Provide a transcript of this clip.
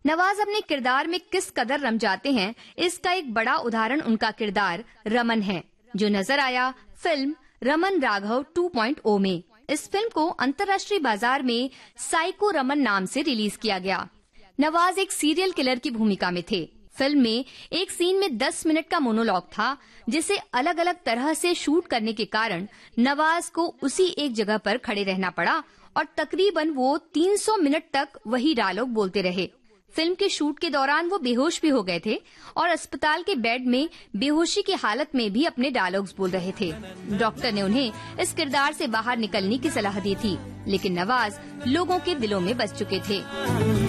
नवाज अपने किरदार में किस कदर रम जाते हैं, इसका एक बड़ा उदाहरण उनका किरदार रमन है, जो नजर आया फिल्म रमन राघव 2.0 में। इस फिल्म को अंतर्राष्ट्रीय बाजार में साइको रमन नाम से रिलीज किया गया। नवाज एक सीरियल किलर की भूमिका में थे। फिल्म में एक सीन में 10 मिनट का मोनोलॉग था, जिसे अलग अलग तरह से शूट करने के कारण नवाज को उसी एक जगह पर खड़े रहना पड़ा और तकरीबन वो 300 मिनट तक वही डायलॉग बोलते रहे। फिल्म के शूट के दौरान वो बेहोश भी हो गए थे और अस्पताल के बेड में बेहोशी की हालत में भी अपने डायलॉग्स बोल रहे थे। डॉक्टर ने उन्हें इस किरदार से बाहर निकलने की सलाह दी थी, लेकिन नवाज लोगों के दिलों में बस चुके थे।